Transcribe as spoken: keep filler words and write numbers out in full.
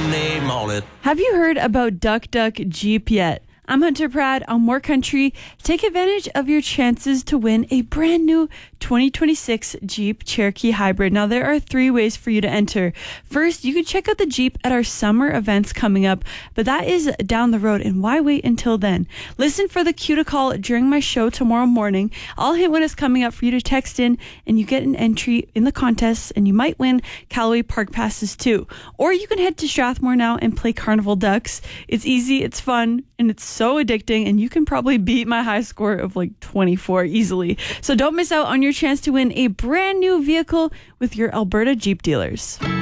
name on it. Have you heard about Duck Duck Jeep yet? I'm Hunter Pratt on More Country. Take advantage of your chances to win a brand new twenty twenty-six Jeep Cherokee Hybrid. Now, there are three ways for you to enter. First, you can check out the Jeep at our summer events coming up, but that is down the road, and why wait until then? Listen for the cue to call during my show tomorrow morning. I'll hit when it's coming up for you to text in, and you get an entry in the contest, and you might win Callaway Park passes too. Or you can head to Strathmore now and play Carnival Ducks. It's easy, it's fun, and it's so addicting, and you can probably beat my high score of like twenty-four easily. So don't miss out on your chance to win a brand new vehicle with your Alberta Jeep dealers.